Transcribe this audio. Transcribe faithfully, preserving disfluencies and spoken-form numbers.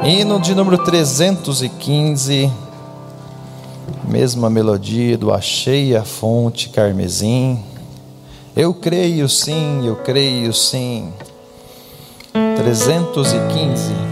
Hino de número trezentos e quinze, mesma melodia do Achei a Fonte Carmesim. Eu creio sim, eu creio sim. trezentos e quinze.